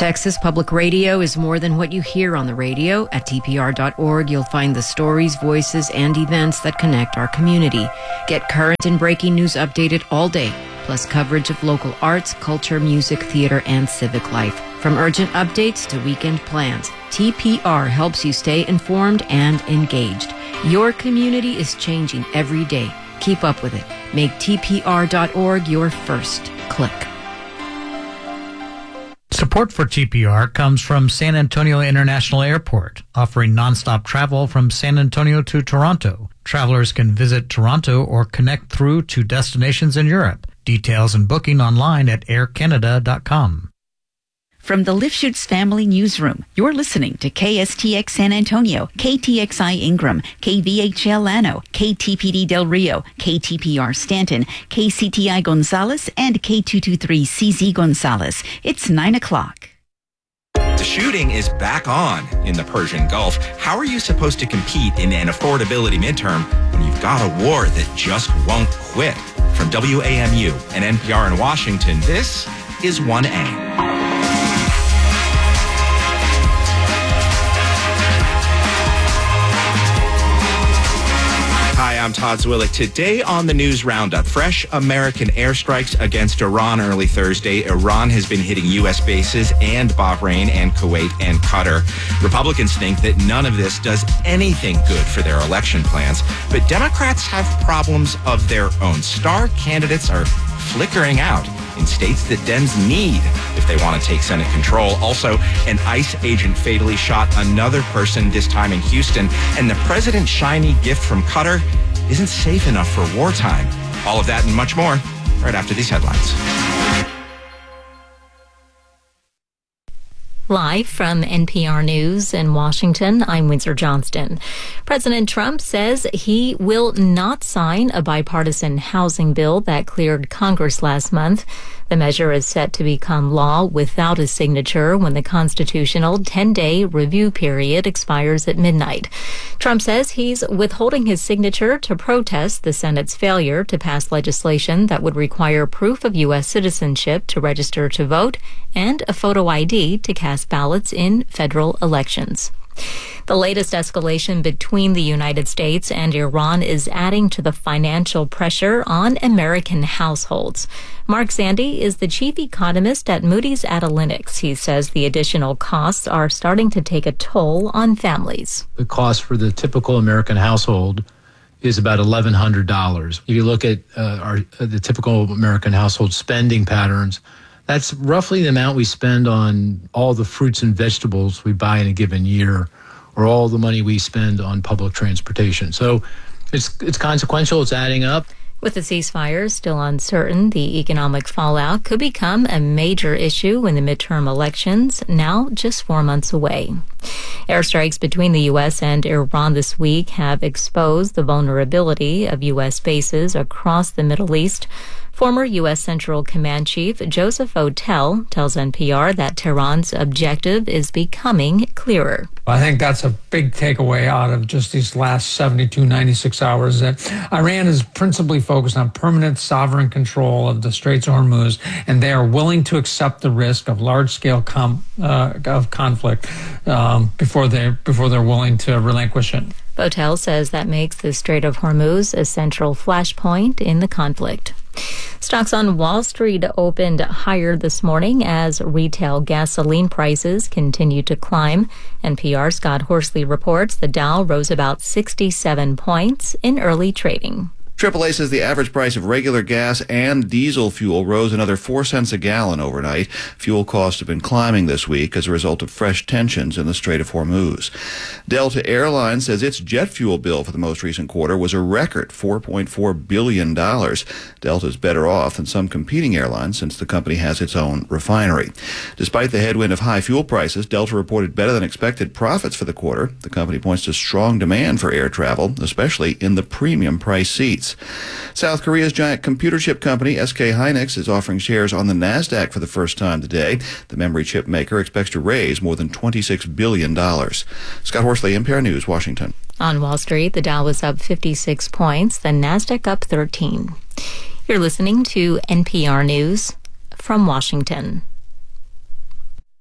Texas Public Radio is more than what you hear on the radio. At TPR.org, you'll find the stories, voices, and events that connect our community. Get current and breaking news updated all day, plus coverage of local arts, culture, music, theater, and civic life. From urgent updates to weekend plans, TPR helps you stay informed and engaged. Your community is changing every day. Keep up with it. Make TPR.org your first click. Support for TPR comes from San Antonio International Airport, offering nonstop travel from San Antonio to Toronto. Travelers can visit Toronto or connect through to destinations in Europe. Details and booking online at aircanada.com. From the Lifshoots Family Newsroom, you're listening to KSTX San Antonio, KTXI Ingram, KVHL Llano, KTPD Del Rio, KTPR Stanton, KCTI Gonzales, and K223CZ Gonzales. It's 9 o'clock. The shooting is back on in the Persian Gulf. How are you supposed to compete in an affordability midterm when you've got a war that just won't quit? From WAMU and NPR in Washington, this is 1A. Hi, I'm Todd Zwillich. Today on the News Roundup, fresh American airstrikes against Iran early Thursday. Iran has been hitting U.S. bases and Bahrain and Kuwait and Qatar. Republicans think that none of this does anything good for their election plans, but Democrats have problems of their own. Star candidates are flickering out in states that Dems need if they want to take Senate control. Also, an ICE agent fatally shot another person, this time in Houston, and the president's shiny gift from Qatar isn't safe enough for wartime. All of that and much more right after these headlines. Live from NPR News in Washington, I'm Windsor Johnston. President Trump says he will not sign a bipartisan housing bill that cleared Congress last month. The measure is set to become law without a signature when the constitutional 10-day review period expires at midnight. Trump says he's withholding his signature to protest the Senate's failure to pass legislation that would require proof of U.S. citizenship to register to vote and a photo ID to cast ballots in federal elections. The latest escalation between the United States and Iran is adding to the financial pressure on American households. Mark Zandi is the chief economist at Moody's Analytics. He says the additional costs are starting to take a toll on families. The cost for the typical American household is about $1,100. If you look at the typical American household spending patterns, that's roughly the amount we spend on all the fruits and vegetables we buy in a given year, or all the money we spend on public transportation. So it's consequential, it's adding up. With the ceasefire still uncertain, the economic fallout could become a major issue in the midterm elections, now just 4 months away. Airstrikes between the U.S. and Iran this week have exposed the vulnerability of U.S. bases across the Middle East. Former U.S. Central Command Chief Joseph Votel tells NPR that Tehran's objective is becoming clearer. I think that's a big takeaway out of just these last 96 hours, that Iran is principally focused on permanent sovereign control of the Straits of Hormuz, and they are willing to accept the risk of large-scale conflict before they're willing to relinquish it. Votel says that makes the Strait of Hormuz a central flashpoint in the conflict. Stocks on Wall Street opened higher this morning as retail gasoline prices continue to climb. NPR's Scott Horsley reports the Dow rose about 67 points in early trading. AAA says the average price of regular gas and diesel fuel rose another 4 cents a gallon overnight. Fuel costs have been climbing this week as a result of fresh tensions in the Strait of Hormuz. Delta Airlines says its jet fuel bill for the most recent quarter was a record $4.4 billion. Delta's better off than some competing airlines since the company has its own refinery. Despite the headwind of high fuel prices, Delta reported better than expected profits for the quarter. The company points to strong demand for air travel, especially in the premium price seats. South Korea's giant computer chip company SK Hynix is offering shares on the NASDAQ for the first time today. The memory chip maker expects to raise more than $26 billion. Scott Horsley, NPR News, Washington. On Wall Street, the Dow was up 56 points, the NASDAQ up 13. You're listening to NPR News from Washington.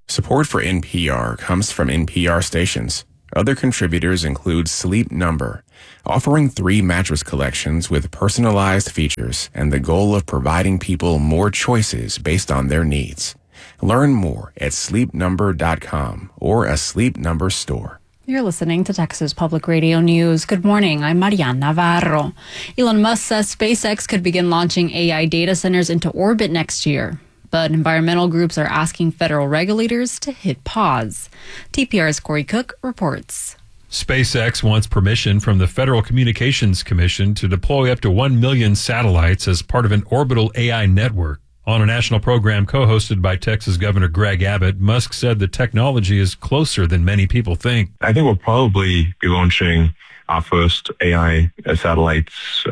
Support for NPR comes from NPR stations. Other contributors include Sleep Number, offering 3 mattress collections with personalized features and the goal of providing people more choices based on their needs. Learn more at sleepnumber.com or a Sleep Number store. You're listening to Texas Public Radio News. Good morning. I'm Mariana Navarro. Elon Musk says SpaceX could begin launching AI data centers into orbit next year. But environmental groups are asking federal regulators to hit pause. TPR's Corey Cook reports. SpaceX wants permission from the Federal Communications Commission to deploy up to 1 million satellites as part of an orbital AI network. On a national program co-hosted by Texas Governor Greg Abbott, Musk said the technology is closer than many people think. I think we'll probably be launching our first AI satellites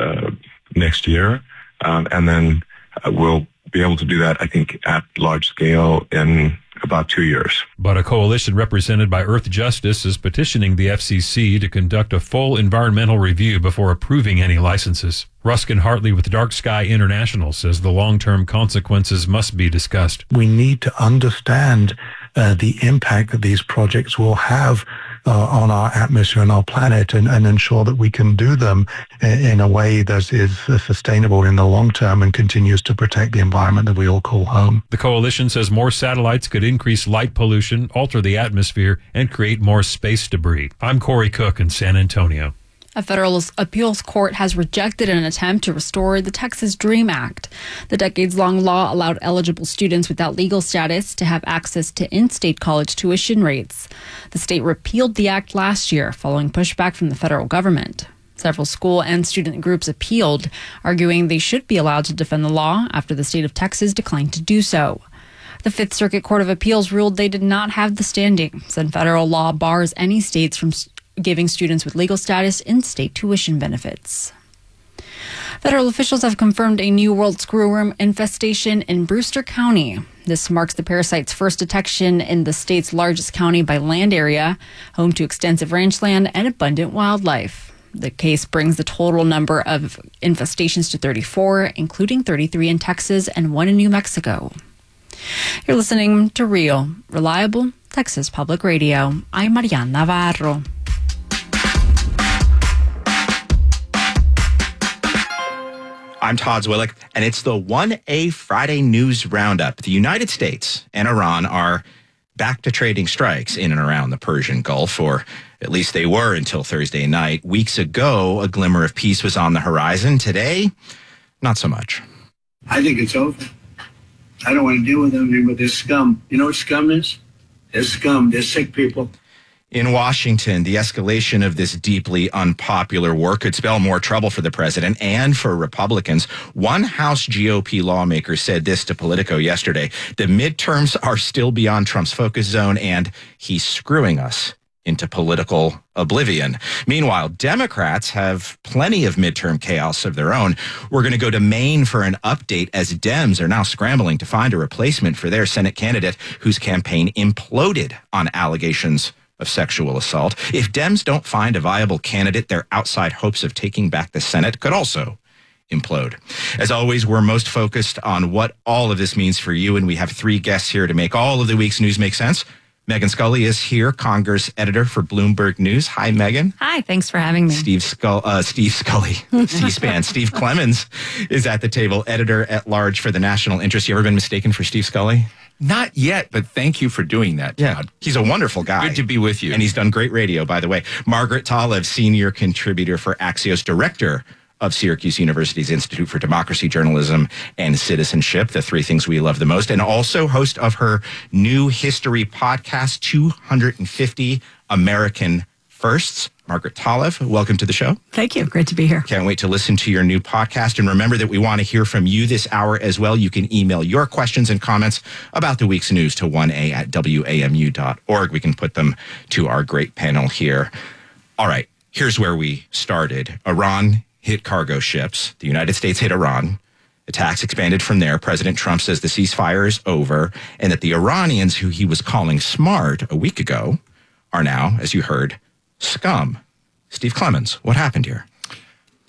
next year, and then we'll be able to do that, I think, at large scale in about 2 years. But a coalition represented by Earth Justice is petitioning the FCC to conduct a full environmental review before approving any licenses. Ruskin Hartley with Dark Sky International says the long-term consequences must be discussed. We need to understand the impact that these projects will have on our atmosphere and our planet, and ensure that we can do them in a way that is sustainable in the long term and continues to protect the environment that we all call home. The coalition says more satellites could increase light pollution, alter the atmosphere, and create more space debris. I'm Corey Cook in San Antonio. A federal appeals court has rejected an attempt to restore the Texas DREAM Act. The decades-long law allowed eligible students without legal status to have access to in-state college tuition rates. The state repealed the act last year following pushback from the federal government. Several school and student groups appealed, arguing they should be allowed to defend the law after the state of Texas declined to do so. The Fifth Circuit Court of Appeals ruled they did not have the standing, said federal law bars any states from giving students with legal status in-state tuition benefits. Federal officials have confirmed a new world screwworm infestation in Brewster County. This marks the parasite's first detection in the state's largest county by land area, home to extensive ranchland and abundant wildlife. The case brings the total number of infestations to 34, including 33 in Texas and 1 in New Mexico. You're listening to Real, Reliable Texas Public Radio. I'm Mariana Navarro. I'm Todd Zwillick, and it's the 1A Friday News Roundup. The United States and Iran are back to trading strikes in and around the Persian Gulf, or at least they were until Thursday night. Weeks ago, a glimmer of peace was on the horizon. Today, not so much. I think it's over. I don't want to deal with them anymore. They're scum. You know what scum is? They're scum. They're sick people. In Washington, the escalation of this deeply unpopular war could spell more trouble for the president and for Republicans. One House GOP lawmaker said this to Politico yesterday: the midterms are still beyond Trump's focus zone, and he's screwing us into political oblivion. Meanwhile, Democrats have plenty of midterm chaos of their own. We're going to go to Maine for an update, as Dems are now scrambling to find a replacement for their Senate candidate whose campaign imploded on allegations of sexual assault. If Dems don't find a viable candidate, their outside hopes of taking back the Senate could also implode. As always, we're most focused on what all of this means for you, and we have 3 guests here to make all of the week's news make sense. Megan Scully is here, Congress editor for Bloomberg News. Hi, Megan. Hi, thanks for having me. Steve Scully, C-SPAN. Steve Clemens is at the table, editor at large for the National Interest. You ever been mistaken for Steve Scully? Not yet, but thank you for doing that, Todd. Yeah, he's a wonderful guy. Good to be with you. And he's done great radio, by the way. Margaret Talev, senior contributor for Axios, director of Syracuse University's Institute for Democracy, Journalism, and Citizenship, the 3 things we love the most, and also host of her new history podcast, 250 American Firsts. Margaret Talev, welcome to the show. Thank you. Great to be here. Can't wait to listen to your new podcast. And remember that we want to hear from you this hour as well. You can email your questions and comments about the week's news to 1a@wamu.org. We can put them to our great panel here. All right, here's where we started. Iran hit cargo ships. The United States hit Iran. Attacks expanded from there. President Trump says the ceasefire is over and that the Iranians, who he was calling smart a week ago, are now, as you heard, scum. Steve Clemens, what happened here?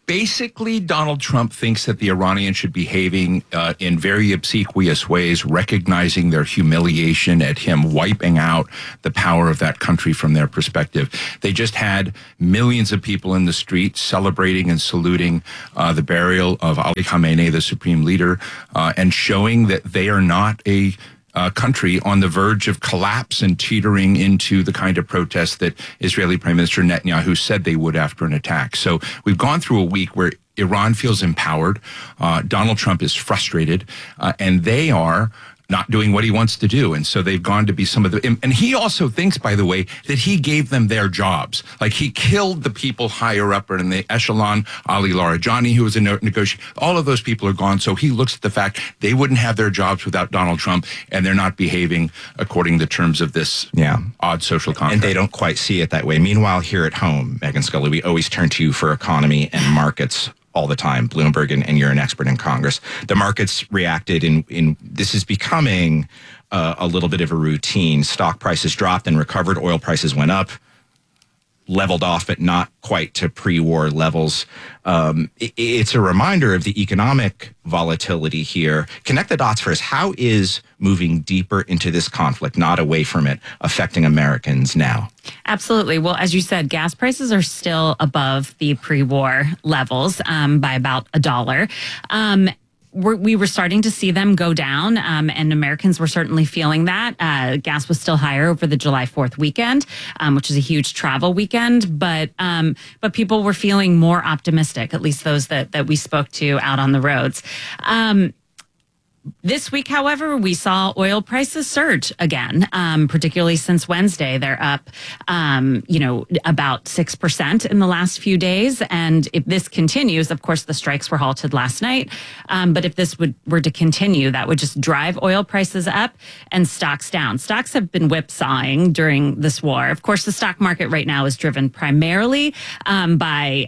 Basically, Donald Trump thinks that the Iranians should be behaving in very obsequious ways, recognizing their humiliation at him wiping out the power of that country from their perspective. They just had millions of people in the streets celebrating and saluting the burial of Ali Khamenei, the supreme leader, and showing that they are not a country on the verge of collapse and teetering into the kind of protests that Israeli Prime Minister Netanyahu said they would after an attack. So we've gone through a week where Iran feels empowered, Donald Trump is frustrated, and they are not doing what he wants to do. And so they've gone to be some of the, and he also thinks, by the way, that he gave them their jobs. Like he killed the people higher up in the echelon, Ali Larijani, who was a negotiator. All of those people are gone. So he looks at the fact they wouldn't have their jobs without Donald Trump, and they're not behaving according to the terms of this odd social contract. And they don't quite see it that way. Meanwhile, here at home, Megan Scully, we always turn to you for economy and markets all the time, Bloomberg, and you're an expert in Congress. The markets reacted in this is becoming a little bit of a routine. Stock prices dropped and recovered. Oil prices went up, leveled off, but not quite to pre-war levels. It's a reminder of the economic volatility here. Connect the dots for us. How is moving deeper into this conflict, not away from it, affecting Americans now? Absolutely. Well, as you said, gas prices are still above the pre-war levels by about $1. We were starting to see them go down, and Americans were certainly feeling that. Gas was still higher over the July 4th weekend, which is a huge travel weekend, but people were feeling more optimistic, at least those that we spoke to out on the roads. This week, however, we saw oil prices surge again, particularly since Wednesday. They're up, about 6% in the last few days. And if this continues, of course, the strikes were halted last night. But if this were to continue, that would just drive oil prices up and stocks down. Stocks have been whipsawing during this war. Of course, the stock market right now is driven primarily by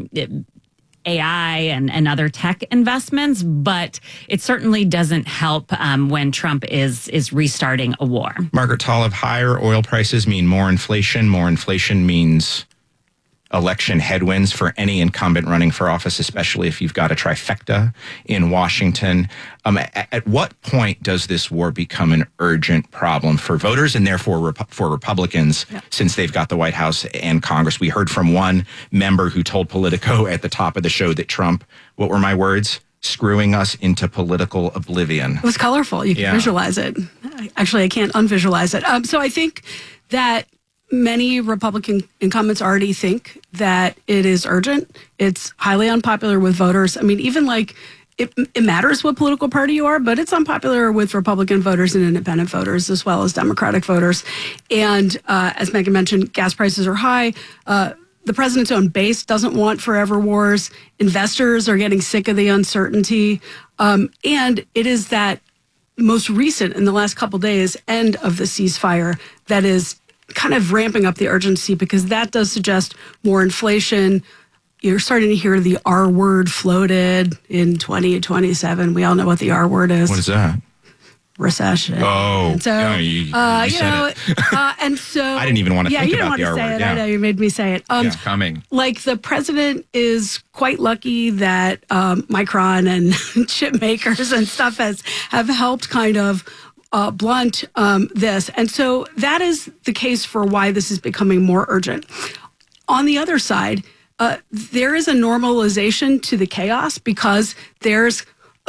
AI and other tech investments, but it certainly doesn't help when Trump is restarting a war. Margaret Tolliver, higher oil prices mean more inflation. More inflation means election headwinds for any incumbent running for office, especially if you've got a trifecta in Washington. At what point does this war become an urgent problem for voters and therefore for Republicans, since they've got the White House and Congress? We heard from one member who told Politico at the top of the show that Trump, what were my words? Screwing us into political oblivion. It was colorful. You can visualize it. Actually, I can't unvisualize it. So I think that many Republican incumbents already think that it is urgent. It's highly unpopular with voters. I mean, even like it matters what political party you are, but it's unpopular with Republican voters and independent voters as well as Democratic voters. And as Megan mentioned, gas prices are high. The president's own base doesn't want forever wars. Investors are getting sick of the uncertainty. And it is that most recent, in the last couple days, end of the ceasefire that is kind of ramping up the urgency, because that does suggest more inflation. You're starting to hear the R word floated in 2027. We all know what the R word is. What is that? Recession. Oh, and so, you said it. And so I didn't even want to think about the R word. I know, you made me say it. It's coming. Like, the president is quite lucky that Micron and chip makers and stuff have helped kind of blunt this. And so that is the case for why this is becoming more urgent. On the other side, there is a normalization to the chaos, because there's,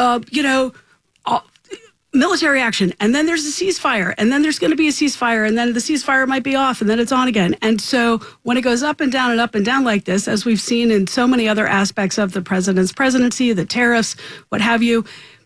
military action, and then there's a ceasefire, and then there's going to be a ceasefire, and then the ceasefire might be off, and then it's on again. And so when it goes up and down like this, as we've seen in so many other aspects of the president's presidency, the tariffs, what have you,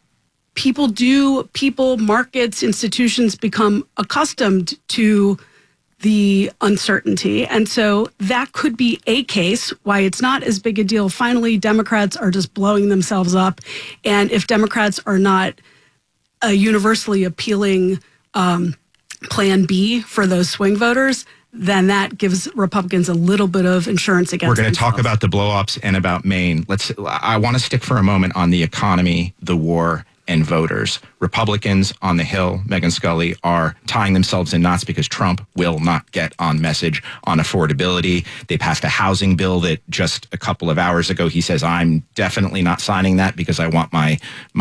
people, markets, institutions become accustomed to the uncertainty. And so that could be a case why it's not as big a deal. Finally, Democrats are just blowing themselves up. And if Democrats are not a universally appealing plan B for those swing voters, then that gives Republicans a little bit of insurance against We're going to talk about the blow-ups and about Maine. I want to stick for a moment on the economy, the war, and voters. Republicans on the Hill, Megyn Scully, are tying themselves in knots because Trump will not get on message on affordability. They passed a housing bill that just a couple of hours ago he says, I'm definitely not signing that because I want my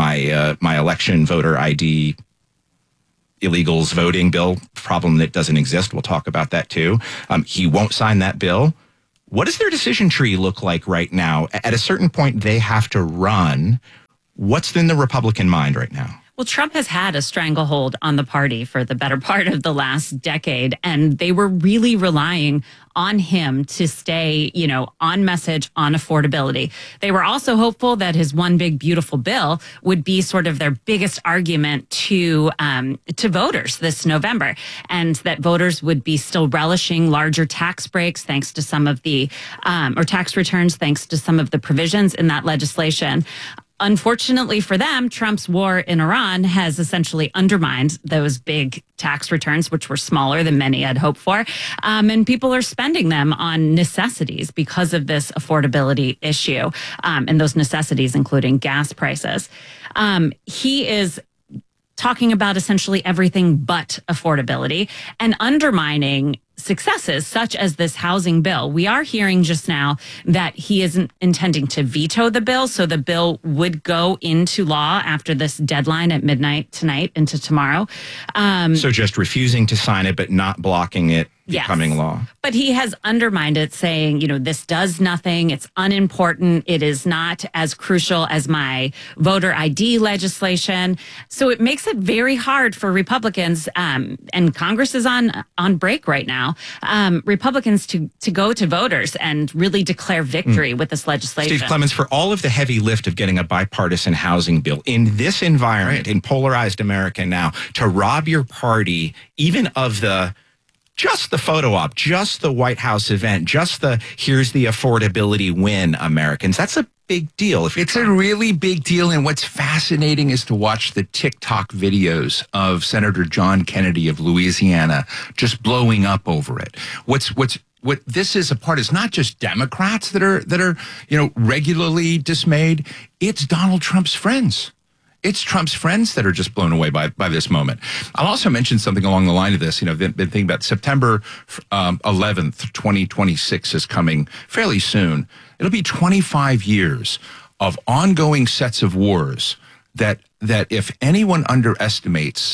election voter ID illegals voting bill, problem that doesn't exist. We'll talk about that too. He won't sign that bill. What does their decision tree look like right now? At a certain point, they have to run. What's in the Republican mind right now? Well, Trump has had a stranglehold on the party for the better part of the last decade, and they were really relying on him to stay, on message on affordability. They were also hopeful that his One Big Beautiful Bill would be sort of their biggest argument to voters this November, and that voters would be still relishing larger tax breaks thanks to some of the, or tax returns thanks to some of the provisions in that legislation. Unfortunately for them, Trump's war in Iran has essentially undermined those big tax returns, which were smaller than many had hoped for. And people are spending them on necessities because of this affordability issue. And those necessities, including gas prices. He is talking about essentially everything but affordability and undermining successes such as this housing bill. We are hearing just now that he isn't intending to veto the bill, so the bill would go into law after this deadline at midnight tonight into tomorrow. So just refusing to sign it, but not blocking it becoming law. But he has undermined it, saying, this does nothing. It's unimportant. It is not as crucial as my voter ID legislation. So it makes it very hard for Republicans, and Congress is on break right now, Republicans to go to voters and really declare victory with this legislation. Steve Clemons, for all of the heavy lift of getting a bipartisan housing bill in this environment, in polarized America now, to rob your party even of just the photo op, just the White House event, just here's the affordability win, Americans. That's a big deal. It's a really big deal. And what's fascinating is to watch the TikTok videos of Senator John Kennedy of Louisiana just blowing up over it. What this is a part is not just Democrats that are regularly dismayed. It's Donald Trump's friends. It's Trump's friends that are just blown away by this moment. I'll also mention something along the line of this. Been thinking about September 11th, 2026 is coming fairly soon. It'll be 25 years of ongoing sets of wars that if anyone underestimates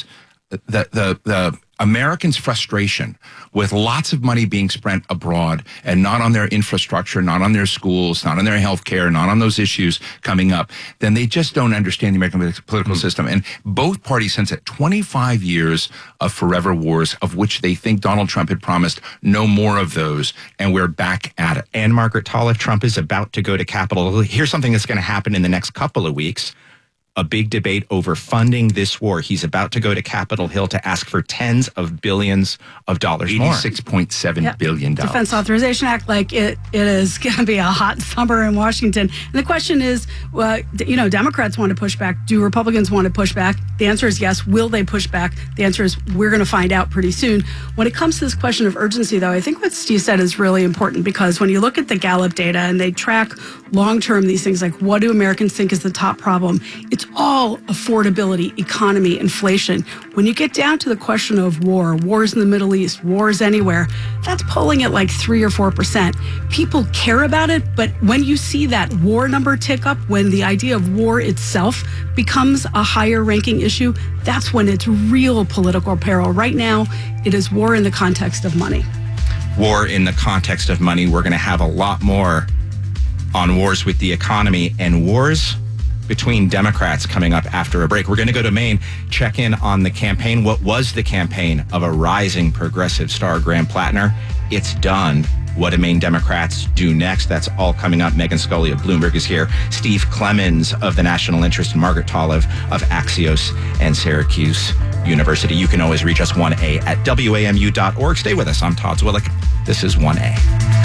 the Americans' frustration with lots of money being spent abroad and not on their infrastructure, not on their schools, not on their health care, not on those issues coming up, then they just don't understand the American political system. And both parties sense that 25 years of forever wars, of which they think Donald Trump had promised no more of those, and we're back at it. And Margaret Toliff, Trump is about to go to Capitol Hill. Here's something that's going to happen in the next couple of weeks. A big debate over funding this war. He's about to go to Capitol Hill to ask for tens of billions of dollars more. $86.7 billion. Defense Authorization Act, it is going to be a hot summer in Washington. And the question is, Democrats want to push back. Do Republicans want to push back? The answer is yes. Will they push back? The answer is we're going to find out pretty soon. When it comes to this question of urgency, though, I think what Steve said is really important, because when you look at the Gallup data and they track long-term these things like what do Americans think is the top problem, it's all affordability, economy, inflation. When you get down to the question of wars in the Middle East, wars anywhere, that's polling at 3 or 4%. People care about it, but when you see that war number tick up, when the idea of war itself becomes a higher ranking issue, that's when it's real political peril. Right now, it is war in the context of money. War in the context of money. We're going to have a lot more on wars with the economy and wars between Democrats coming up after a break. We're going to go to Maine, check in on the campaign. What was the campaign of a rising progressive star, Graham Plattner? It's done. What do Maine Democrats do next? That's all coming up. Megyn Scully of Bloomberg is here. Steve Clemons of the National Interest and Margaret Toliff of Axios and Syracuse University. You can always reach us 1A at WAMU.org. Stay with us. I'm Todd Zwillich. This is 1A.